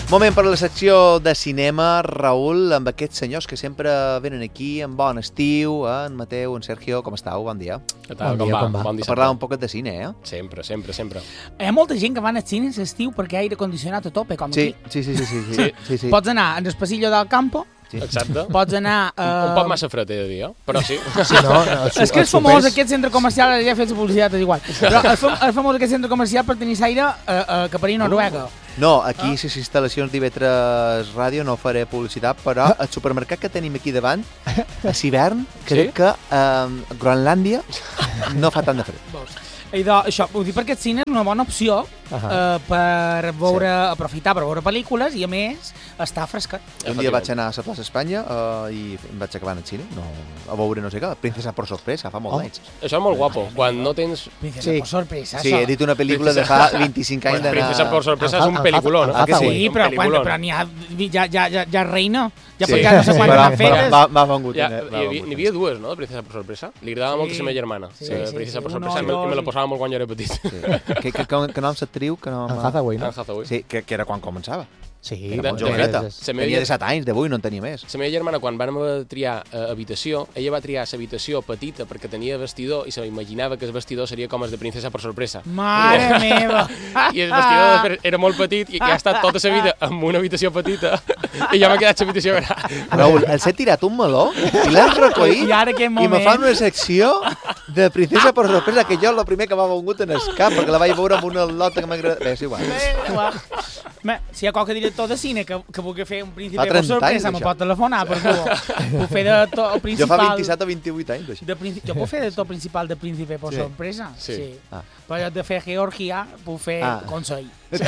Moment per la secció de cinema, Raül, amb aquests senyors que sempre venen aquí en bon estiu, en Mateu, en Sergio, com esteu? Bon dia. Què tal, com va? Bon dissabte. Parlar un poquet de cine, Sempre, sempre, sempre. Hi ha molta gent que va al cine a l'estiu perquè hi ha aire condicionat a tope, com aquí. Sí. Pots anar en el pasillo del campo, Exacte. pots anar... Un poc massa fred, he de dir, però sí. És que és famós aquest centre comercial, ara ja he fet la publicitat, és igual, però és famós aquest centre comercial per tenir l'aire que per a Noruega. No, aquí les instal·lacions d'IV3 Ràdio no faré publicitat, però el supermercat que tenim aquí davant, a l'hivern, crec que a Groenlàndia no fa tant de fred. I això, ho dic perquè el cine és una bona opció per veure, aprofitar per veure pel·lícules i, a més, estar frescat. Un dia vaig anar a la plaça Espanya i em vaig acabar en el cine, a veure no sé què, Princesa por sorpresa, fa molts anys. Això és molt guapo, quan no tens... Princesa por sorpresa, Sí, he dit una pel·lícula de fa 25 anys d'anar... Princesa por sorpresa és un pel·lículó, no? Sí, però n'hi ha... Ja reina. Ja no sé quantes han fetes. M'ha vengut. N'hi havia dues, no, de Princesa por sorpresa? Li agradava molt a la meva germana, Princesa por sorpresa, i me la posava molt quan jo era petit. Que nom s'actriu? Anne Hathaway, no? Sí, que era quan començava. Sí, era molt joveneta. Tenia de 7 anys, d'avui no en tenia més. La meva germana, quan vam triar habitació, ella va triar l'habitació petita perquè tenia vestidor i s'imaginava que el vestidor seria com el de Princesa por sorpresa. Mare meva! I el vestidor era molt petit i ha estat tota la vida en una habitació petita i ja m'ha quedat l'habitació gran. Raül, els he tirat un meló i l'hem recollit i me fan una secció de Princesa por sorpresa que jo el primer que m'ha vengut en el cap perquè la vaig veure amb una lota que m'agrada. Bé, és igual. Si hi ha qualque director de cine que vulgui fer un príncipe Fa 30 per sorpresa, anys, me pot telefonar, per favor. Puc fer de to principal... Jo fa 27 o 28 anys, això. Jo puc fer de to principal de príncipe per sorpresa? Sí. Però de fer Georgia, puc fer consell.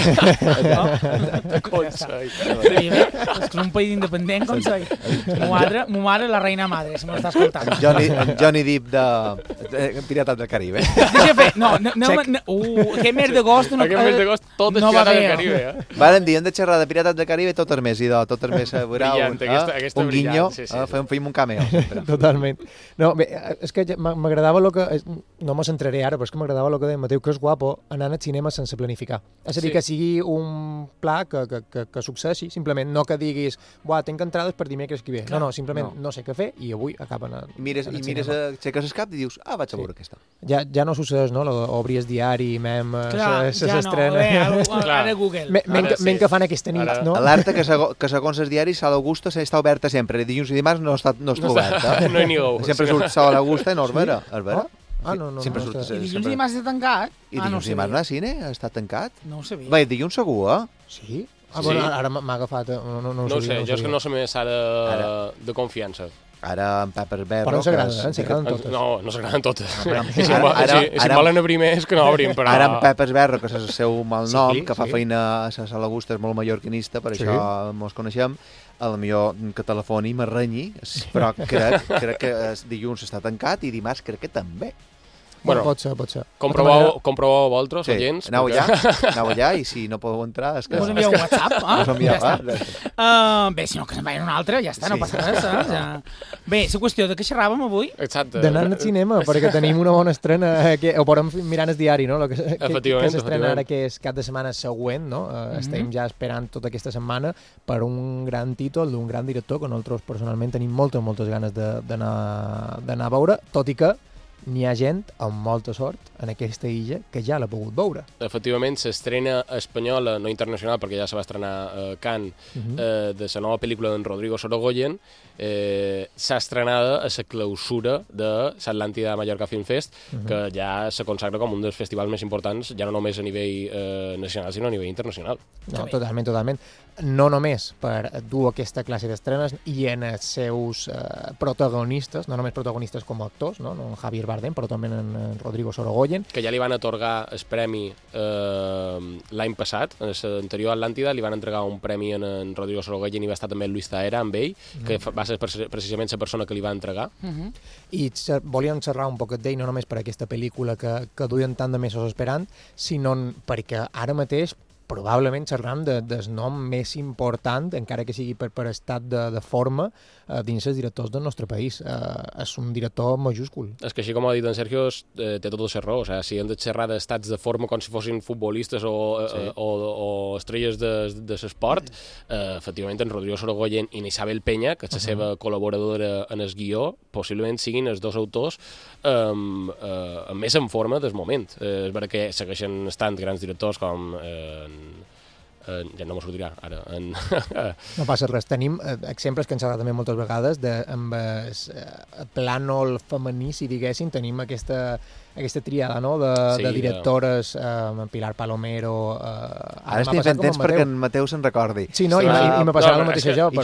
Consell. És que és un país independent, consell. Mo mare la reina madre, si m'ho està escoltant. Johnny Depp de Pirates del Caribe. Deixa fer, aquest mes d'agost... Aquest mes d'agost tot és Pirates del Caribe, Varen dir, hem de xerrar de Pirates del Caribe tot el mes, i tot el mes veurà un guinyo, fem un cameo. Totalment. No, bé, és que m'agradava el que... No me centraré ara, però és que m'agradava el que deia Mateu, que és guapo anar al cinema sense planificar. És a dir, que sigui un pla que succeeixi, simplement, no que diguis tinc entrades per dimecres que ve. No, simplement no sé què fer i avui acaben al cinema. I mires, aixeques el cap i dius, vaig a veure aquesta. Ja no succeeix, no? Obries diari, mem, s'estrena. Ara Google. Men que fan aquesta nit, no? Alerta que segons els diaris Sala Augusta està oberta sempre. Dilluns i dimarts no està oberta. No hi ningú. Sempre surt Sala Augusta i no és vera. És vera? No. I dilluns i dimarts està tancat? I dilluns i dimarts no hi ha cine? Està tancat? No ho sabia. Bé, dilluns segur, Sí? Ara m'ha agafat... No ho sé, jo és que no sé més ara de confiança. Ara en Pepper Berro... Però no s'agraden totes. No s'agraden totes. I si volen obrir més, que no obrin, però... Ara en Pepper Berro, que és el seu malnom, que fa feina a la Sala Augusta, és molt mallorquinista, per això mos coneixem, a la millor que telefoni i m'arrenyi, però crec que dilluns està tancat i dimarts crec que també. Bueno, pot ser. Comproveu vosaltres, oients. Aneu allà i si no podeu entrar... Us envieu un WhatsApp, Bé, si no, que se'n vagin un altre, ja està, no passa res. Bé, la qüestió de què xerràvem avui... Exacte. D'anar al cinema, perquè tenim una bona estrena, ho podem mirar en el diari, no? Que s'estrena ara, que és cap de setmana següent, no? Estem ja esperant tota aquesta setmana per un gran títol d'un gran director que nosaltres personalment tenim moltes ganes d'anar a veure, tot i que n'hi ha gent amb molta sort en aquesta illa que ja l'ha pogut veure. Efectivament, s'estrena espanyola, no internacional, perquè ja se va estrenar a Cannes, de la nova pel·lícula d'en Rodrigo Sorogoyen, s'ha estrenada a la clausura de l'Atlàntida Mallorca Film Fest, que ja se consagra com un dels festivals més importants, ja no només a nivell nacional, sinó a nivell internacional. No, totalment. No només per dur aquesta classe d'estrenes i en els seus protagonistes, no només protagonistes com a actors, no? En Javier Bardem, però també en Rodrigo Sorogoyen. Que ja li van atorgar el premi l'any passat, en l'anterior Atlàntida, li van entregar un premi en Rodrigo Sorogoyen i va estar també Luis Zahera amb ell, que va ser precisament la persona que li va entregar. I volíem xerrar un poquet d'ell, no només per aquesta pel·lícula que duien tant de mesos esperant, sinó perquè ara mateix probablement xerram del nom més important, encara que sigui per estat de forma, dins els directors del nostre país. És un director majúscul. És que així com ha dit en Sergio, té tota la raó. O sigui, si hem de xerrar d'estats de forma com si fossin futbolistes o estrelles de l'esport, efectivament en Rodrigo Sorogoyen i Isabel Peña, que és la seva col·laboradora en el guió, possiblement siguin els dos autors més en forma del moment. És veritat que segueixen estant grans directors com ja no m'ho sortirà ara. No passa res. Tenim exemples que ens agrada també moltes vegades amb el plànol femení, si diguéssim, tenim aquesta triada, no?, de directores, Pilar Palomero... Ara estic fent temps perquè en Mateu se'n recordi. Sí, no? I me passarà el mateix jo.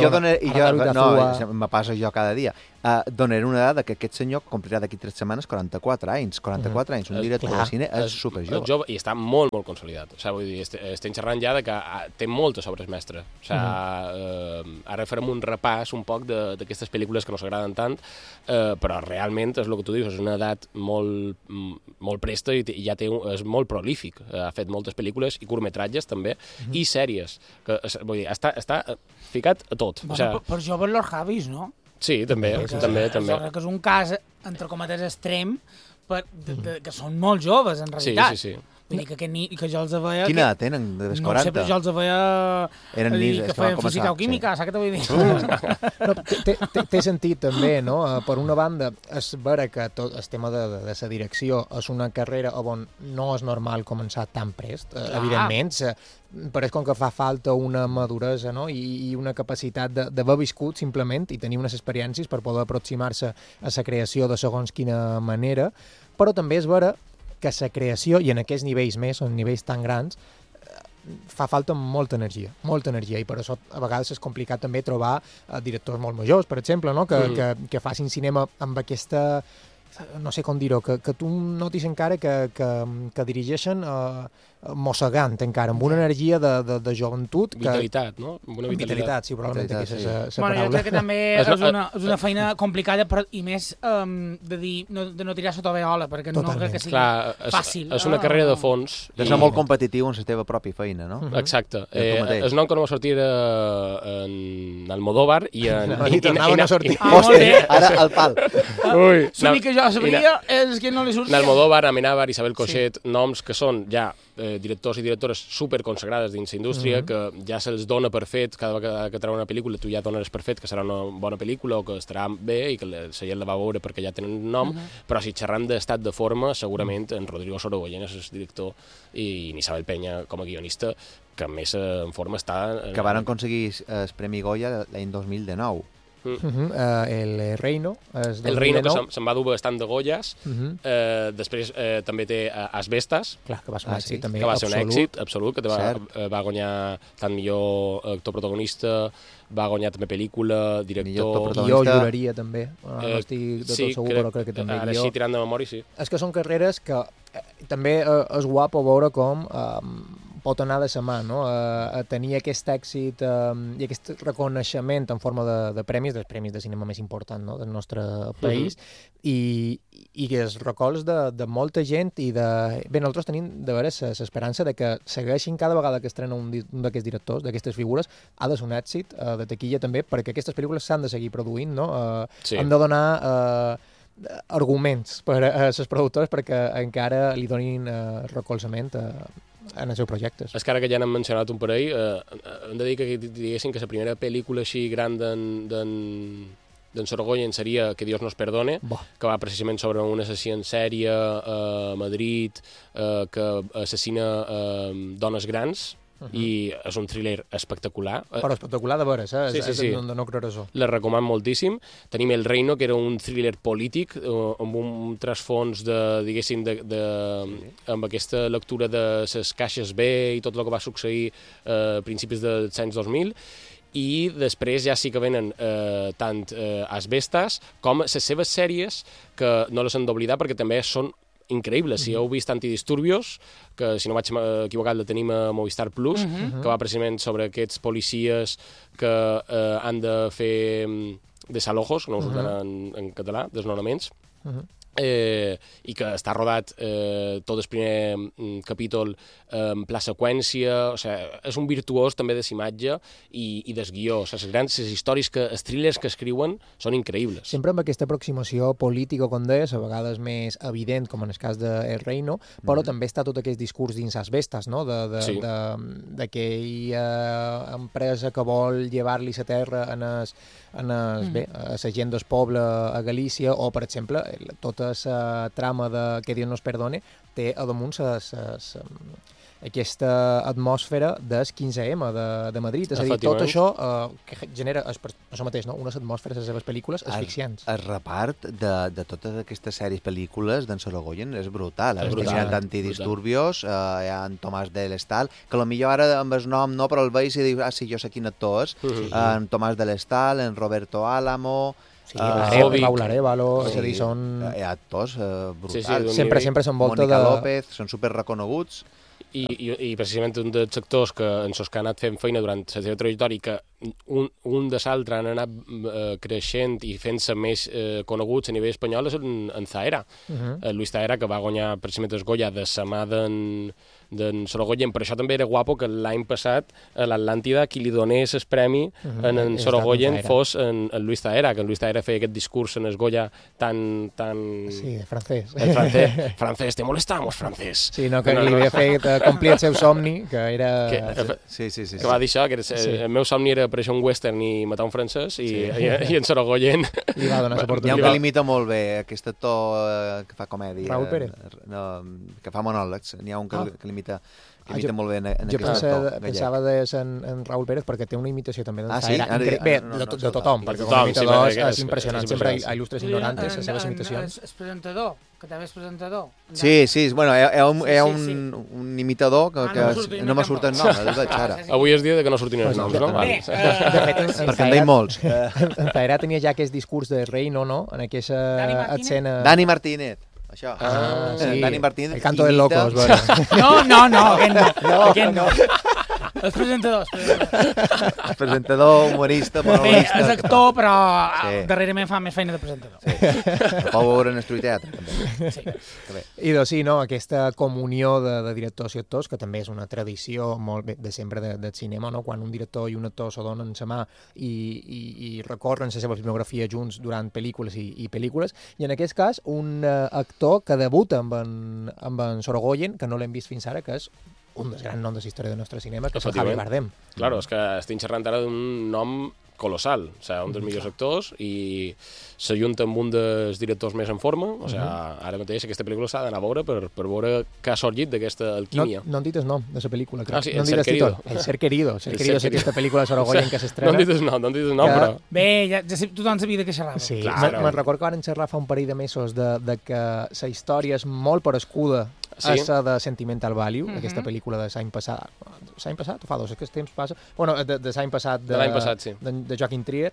No, me passa jo cada dia. Donaré una dada que aquest senyor complirà d'aquí 3 setmanes 44 anys. 44 anys, un director de cine és superjove. I està molt, molt consolidat. O sigui, vull dir, estem xerrant ja que té moltes obres mestres. O sigui, ara farem un repàs un poc d'aquestes pel·lícules que no s'agraden tant, però realment és el que tu dius, és una edat molt presta i ja és molt prolífic. Ha fet moltes pel·lícules i curtmetratges també, i sèries. Vull dir, està ficat a tot. Per joves los Javis, no? Sí, també. Que és un cas, entre cometes, extrem, que són molt joves, en realitat. Sí. Vull dir que jo els veia... Quina edat tenen? Des 40? No sé, però jo els veia... Eren nins, que feien física o química, saps què t'ho vull dir? Té sentit també, no? Per una banda, és vera que tot el tema de la direcció és una carrera on no és normal començar tan prest, evidentment. Pareix com que fa falta una maduresa, no?, i una capacitat d'haver viscut simplement i tenir unes experiències per poder aproximar-se a la creació de segons quina manera, però també és vera que la creació, i en aquests nivells més, en nivells tan grans, fa falta molta energia, i per això a vegades és complicat també trobar directors molt majors, per exemple, no?, que facin cinema amb aquesta, no sé com dir-ho, que tu notis encara que dirigeixen mossegant encara, amb una energia de joventut. Vitalitat, no? Una vitalitat, sí, probablement aquesta és la paraula. Jo crec que també és una feina complicada, i més de no tirar sota veola, perquè no crec que sigui fàcil. És una carrera de fons. De ser molt competitiu en la teva pròpia feina, no? Exacte. És nom que no va sortir en Almodóvar i tornaven a sortir. Ara al pal. L'únic que jo sabria és que no li sortia. En Almodóvar, Amenábar, Isabel Cochet, noms que són ja directors i directores superconsagrades dins la indústria, que ja se'ls dona per fet, cada vegada que treu una pel·lícula tu ja dones per fet que serà una bona pel·lícula o que estarà bé i que la gent la va veure perquè ja tenen un nom, però si xerram d'estat de forma, segurament en Rodrigo Sorogoyen és el director i Isabel Peña com a guionista que més en forma està... Que van aconseguir el Premi Goya l'any 2019. El Reino. El Reino, que se'n va dur bastant de Goyas. Després també té Asbestas, clar, que va ser un èxit també. Que va ser un èxit absolut, que va guanyar tant millor actor protagonista, va guanyar també pel·lícula, director... Jo juraria també, no estic de tot segur, però crec que també. Ara sí, tirant de memòria, sí. És que són carreres que també és guapo veure com pot anar de sa mà, no? A tenir aquest èxit i aquest reconeixement en forma de premis, dels premis de cinema més important, no?, del nostre país, i els recolzs de molta gent i de... Bé, nosaltres tenim de veres l'esperança de que segueixin cada vegada que estrena un d'aquests directors, d'aquestes figures, ha de ser un èxit de taquilla també, perquè aquestes pel·lícules s'han de seguir produint, no? Han de donar arguments per a les productores perquè encara li donin recolzament en els seus projectes. És que ara que ja n'hem mencionat un parell, hem de dir que diguéssim que la primera pel·lícula així gran d'en Sorogoyen seria Que Dios nos perdone, que va precisament sobre un assassí en sèrie a Madrid que assassina dones grans, i és un thriller espectacular. Però espectacular de veres, Sí. No creure-s'ho. La recomano moltíssim. Tenim El Reino, que era un thriller polític, amb un trasfons diguéssim, amb aquesta lectura de les caixes B i tot el que va succeir a principis dels anys 2000, i després ja sí que venen tant Asbestas com les seves sèries, que no les hem d'oblidar perquè també són increïbles. Si heu vist Antidisturbios, que si no vaig equivocat la tenim a Movistar Plus, que va precisament sobre aquests policies que han de fer desalojos, no ho surten en català, desnonaments, i que està rodat tot el primer capítol en pla seqüència, o sigui, és un virtuós també de l'imatge i del guió. O sigui, les històries, els thrillers que escriuen són increïbles. Sempre amb aquesta aproximació política, com deies, a vegades més evident, com en el cas de El Reino, però també està tot aquest discurs dins les vestes, no? D'aquella empresa que vol llevar-li la terra a la gent del poble a Galícia, o, per exemple, tota la trama de Que Dios nos perdone té a damunt aquesta atmosfera del 15M de Madrid. És a dir, tot això que genera això mateix, no? Unes atmosferes a les seves pel·lícules asfixiants. El repart de totes aquestes sèries pel·lícules d'en Sorogoyen és brutal. Hi ha Antidisturbios, hi ha en Tomàs de l'Estal, que potser ara amb el nom no, però el veig i diu, sí, jo sé quin actor és, en Tomàs de l'Estal, en Roberto Álamo, Raúl Arévalo, és a dir, són... Hi ha actors brutals. Sempre s'envolta de... Mónica López, són superreconeguts. I precisament un dels actors que en sos que ha anat fent feina durant la seva trajectòria, que un de l'altre han anat creixent i fent-se més coneguts a nivell espanyol, és en Zahera. Luis Zahera, que va guanyar precisament el Goya de la mà d'en Sorogoyen. Per això també era guapo que l'any passat a l'Atlàntida qui li donés el premi en Sorogoyen fos en Luis Zahera, que en Luis Zahera feia aquest discurs en el Goya tan... Sí, francès. El francès, te molestamos, francès. Sí, no, que li havia fet complir el seu somni, que era... Que va dir això, que el meu somni era aparèixer un western i matar un francès, i en Sorogoyen... Li va donar l'oportunitat. Hi ha un que limita molt bé, aquest actor que fa comèdia. Raúl Pérez. Que fa monòlegs. N'hi ha un que limita molt bé en aquest actor. Jo pensava en Raúl Pérez perquè té una imitació també d'en Zahera. Bé, de tothom, perquè com a imitador és impressionant. Sempre il·lustres ignorantes les seves imitacions. El presentador, que també és presentador. Sí, bueno, hi ha un imitador que no m'ha sortit el nom, el veig ara. Avui és dia que no sortin els noms, no? De fet, perquè en deim molts. En Zahera tenia ja aquest discurs de Reino, no? En aquesta escena... Dani Martínez. Això. Sí. Dani Martínez. El canto del loco, es bueno. Aquest no. Els presentadors. El presentador, humorista, monolista. Bé, és actor, però darrerament fa més feina de presentador. Sí. Ho veure en el teatre, també. Sí. I doncs sí, no? Aquesta comunió de directors i actors, que també és una tradició molt de sempre del cinema, no? Quan un director i un actor se donen la mà i recorren la seva filmografia junts durant pel·lícules i pel·lícules, i en aquest cas un actor que debuta amb en Sorogoyen, que no l'hem vist fins ara, que és un dels grans noms de la història del nostre cinema, que és Javier Bardem. Claro, és que estem xerrant ara d'un nom colossal, o sigui, un dels millors actors, i s'ajunta amb un dels directors més en forma, o sigui, ara mateix aquesta pel·lícula s'ha d'anar a veure per veure què ha sorgit d'aquesta alquímia. No han dit el nom de la pel·lícula, crec. Sí, El Ser Querido. El Ser Querido. El Ser Querido és aquesta pel·lícula de Sorogoyen que s'estrena. No han dit el nom, però... Bé, ja tothom sabia de què xerrava. Sí, me'n recordo que van xerrar fa un parell de mesos de que la història és molt parescuda a la de Sentimental Value, aquesta pel·lícula de l'any passat. L'any passat o fa dos? És que el temps passa... Bueno, de l'any passat, de Joaquim Trier,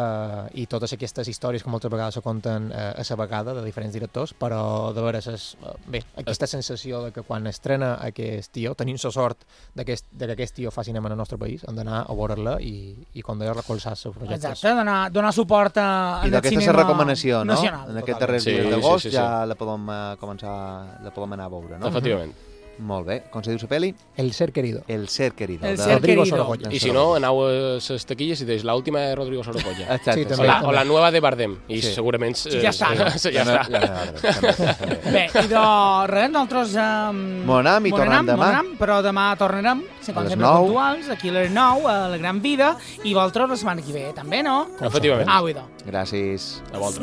i totes aquestes històries que moltes vegades se conten a la vegada de diferents directors, però de veres bé, aquesta sensació de que quan estrena aquest tio, tenim la sort de que aquest tio fa cinema en el nostre país, hem d'anar a veure-la i com deia, recolzar els seus projectes. Exacte, donar suport al cinema nacional. I d'aquesta és la recomanació, no? En aquest darrer dia d'agost ja la podem començar, la podem anar a veure, no? Efectivament. Molt bé. Com se diu la pel·li? El Ser Querido. El Ser Querido. El Ser Rodrigo Querido. Sorogoyen. I si no, aneu a les taquilles i deix l'última de Rodrigo Sorogoyen. Exacte. Sí, també. O la nova de Bardem. I segurament... Ja està. Ja està. Bé, i de res, nosaltres... Monam i tornem demà. Però demà tornarem, com sempre puntuals, aquí a les 9, a la Gran Vida, i vosaltres la setmana que ve, també, no? Efectivament. Au, idò. Gràcies. A vosaltres.